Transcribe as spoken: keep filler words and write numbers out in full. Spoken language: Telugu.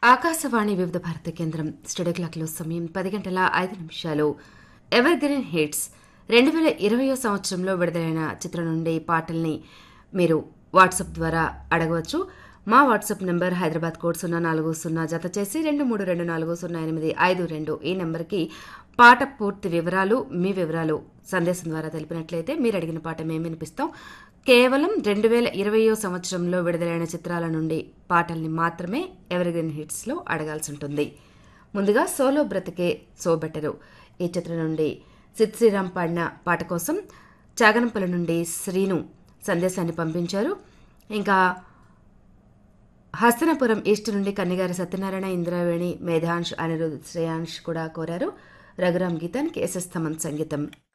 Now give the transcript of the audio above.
ఆకాశవాణి వివిధ భారతి కేంద్రం స్టడీ క్లాక్లో సమయం పది గంటల ఐదు నిమిషాలు. ఎవర్ గ్రీన్ హిట్స్ రెండు వేల ఇరవయో సంవత్సరంలో విడుదలైన చిత్రం నుండి పాటల్ని మీరు వాట్సాప్ ద్వారా అడగవచ్చు. మా వాట్సాప్ నెంబర్ హైదరాబాద్ కోడ్ సున్నా నాలుగు సున్నా జత చేసి రెండు మూడు రెండు నాలుగు సున్నా ఎనిమిది ఐదు రెండు ఈ నెంబర్కి పాట పూర్తి వివరాలు మీ వివరాలు సందేశం ద్వారా తెలిపినట్లయితే మీరు అడిగిన పాట మేము వినిపిస్తాం. కేవలం రెండు వేల ఇరవయో సంవత్సరంలో విడుదలైన చిత్రాల నుండి పాటల్ని మాత్రమే ఎవర్ గ్రీన్ హిట్స్లో అడగాల్సి ఉంటుంది. ముందుగా సోలో బ్రతికే సో బెటరు ఈ చిత్రం నుండి సిద్ శ్రీరామ్ పాడిన పాట కోసం చాగనంపల్లి నుండి శ్రీను సందేశాన్ని పంపించారు. ఇంకా హస్తనపురం ఈస్ట్ నుండి కన్నిగారి సత్యనారాయణ, ఇంద్రావేణి, మేధాంష్, అనిరుద్, శ్రేయాంష్ కూడా కోరారు. రఘురామ్ గీతానికి ఎస్ఎస్ థమన్ సంగీతం.